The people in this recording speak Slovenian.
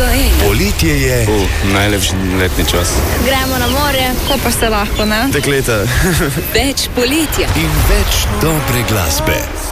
Poletje je najlepši letni čas. Gremo na morje, ko pa se lahko, ne? Dekleta. Več poletja in več dobre glasbe.